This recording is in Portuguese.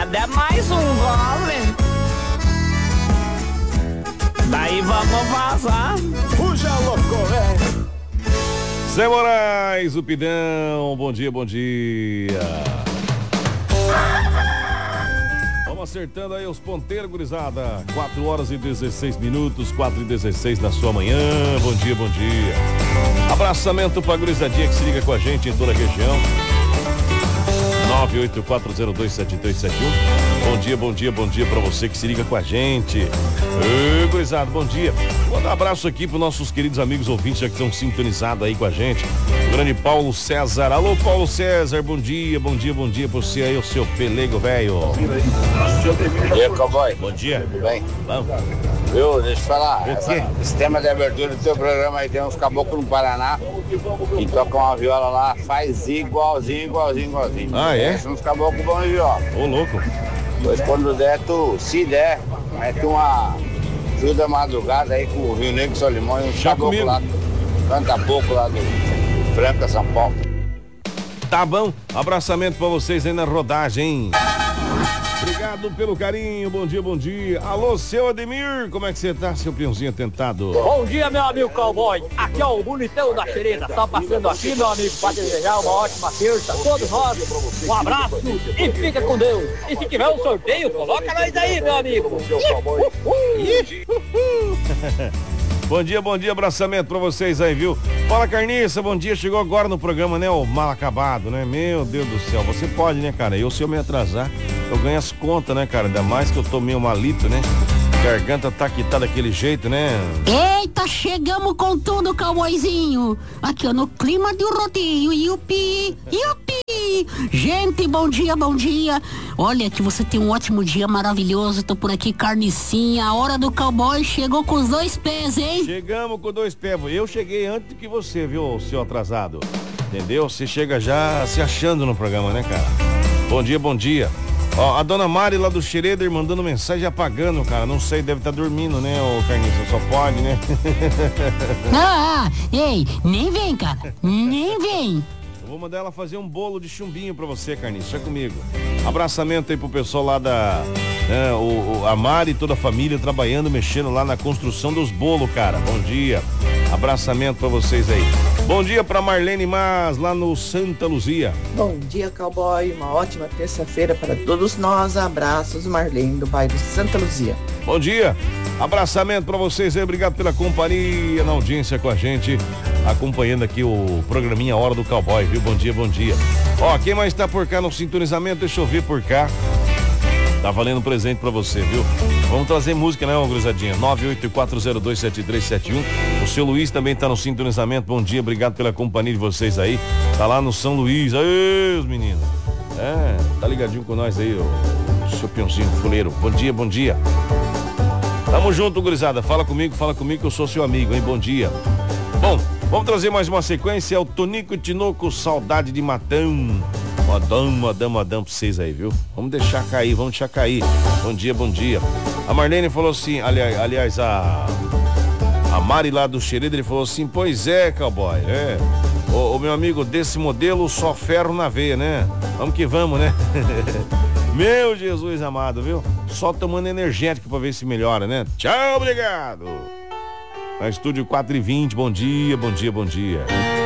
der mais um gole. Daí vamos vazar. Fuja, louco, velho. Zé Moraes, o Pidão, bom dia, bom dia. Vamos acertando aí os ponteiros, gurizada. 4 horas e 16 minutos, 4h16 na sua manhã. Bom dia, bom dia. Abraçamento pra gurizadinha que se liga com a gente em toda a região. 984027271. Bom dia pra você que se liga com a gente. Ei, gurizada, bom dia. Vou dar um abraço aqui pros nossos queridos amigos ouvintes já que estão sintonizados aí com a gente. O grande Paulo César. Alô, Paulo César, bom dia pra você aí, o seu pelego velho. E aí, cowboy? Bom dia. Tudo bem? Vamos. Viu, deixa eu falar. O quê? Esse tema de abertura do teu programa aí tem uns caboclos no Paraná que tocam uma viola lá, faz igualzinho. Ah, é? São uns caboclos bons de viola. Ô, louco. Pois quando der, se der, mete uma fio da madrugada aí com o Rio Negro e Solimão e um Já caboclo comigo. lá, canta pouco lá do Franca, São Paulo. Tá bom, abraçamento pra vocês aí na rodagem, hein? Obrigado pelo carinho, bom dia. Alô, seu Ademir, como é que você tá, seu peãozinho atentado? Bom dia, meu amigo cowboy. Aqui é o bonitão da xereta. Só passando aqui, meu amigo, para desejar uma ótima terça. Todos nós, um abraço e fica com Deus. E se tiver um sorteio, coloca nós aí, meu amigo. Bom dia, abraçamento pra vocês aí, viu? Fala, Carniça, bom dia, chegou agora no programa, né, o mal acabado, né? Meu Deus do céu, você pode, né, cara? Se eu me atrasar, eu ganho as contas, né, cara? Ainda mais que eu tô meio malito, né? Garganta tá que tá daquele jeito, né? Eita, chegamos com tudo, cowboyzinho. Aqui, ó, no clima do rodeio. Yupi. Gente, bom dia. Olha, que você tem um ótimo dia maravilhoso. Tô por aqui, Carnicinha. A hora do cowboy chegou com os 2 pés, hein? Chegamos com 2 pés. Eu cheguei antes que você, viu, seu atrasado. Entendeu? Você chega já se achando no programa, né, cara? Bom dia. Ó, a dona Mari lá do Schroeder mandando mensagem apagando, cara. Não sei, deve estar dormindo, né, ô Carniça? Só pode, né? Ei, nem vem, cara. Nem vem. Eu vou mandar ela fazer um bolo de chumbinho pra você, Carniça. Deixa comigo. Abraçamento aí pro pessoal lá da... a Mari e toda a família trabalhando, mexendo lá na construção dos bolos, cara. Bom dia. Abraçamento pra vocês aí. Bom dia pra Marlene Mas, lá no Santa Luzia. Bom dia, cowboy. Uma ótima terça-feira para todos nós. Abraços, Marlene, do bairro Santa Luzia. Bom dia. Abraçamento pra vocês aí. Obrigado pela companhia, na audiência com a gente, acompanhando aqui o programinha Hora do Cowboy, viu? Bom dia. Ó, quem mais tá por cá no sintonizamento? Deixa eu ver por cá. Tá valendo presente pra você, viu? Vamos trazer música, né, gurizadinha? 984027371. O seu Luiz também tá no sintonizamento. Bom dia, obrigado pela companhia de vocês aí. Tá lá no São Luís. Aê, os meninos. Tá ligadinho com nós aí, o seu peãozinho fuleiro. Bom dia. Tamo junto, gurizada. Fala comigo que eu sou seu amigo, hein? Bom dia. Bom, vamos trazer mais uma sequência. É o Tonico e Tinoco, Saudade de Matão. Modão pra vocês aí, viu? Vamos deixar cair. Bom dia. A Marlene falou assim, aliás, a Mari lá do Xereda, ele falou assim, pois é, cowboy, o meu amigo, desse modelo, só ferro na veia, né? Vamos que vamos, né? Meu Jesus amado, viu? Só tomando energético pra ver se melhora, né? Tchau, obrigado. Na estúdio 4h20, bom dia.